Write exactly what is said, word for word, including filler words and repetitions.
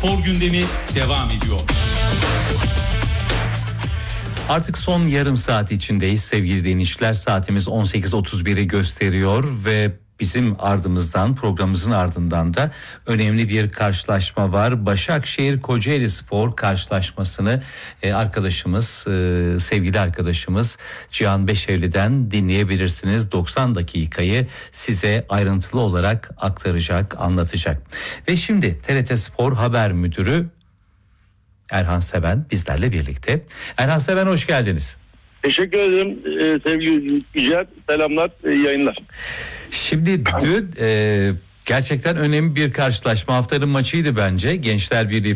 Spor gündemi devam ediyor. Artık son yarım saat içindeyiz sevgili dinleyiciler. Saatimiz on sekiz otuz biri gösteriyor ve bizim ardımızdan, programımızın ardından da önemli bir karşılaşma var. Başakşehir Kocaeli Spor karşılaşmasını e, arkadaşımız, e, sevgili arkadaşımız Cihan Beşevli'den dinleyebilirsiniz. doksan dakikayı size ayrıntılı olarak aktaracak, anlatacak. Ve şimdi T R T Spor Haber Müdürü Erhan Seven bizlerle birlikte. Erhan Seven, hoş geldiniz. Teşekkür ederim ee, sevgili Yücel. Selamlar, e, yayınlar. Şimdi dün e, gerçekten önemli bir karşılaşma. Haftanın maçıydı bence. Gençler Birliği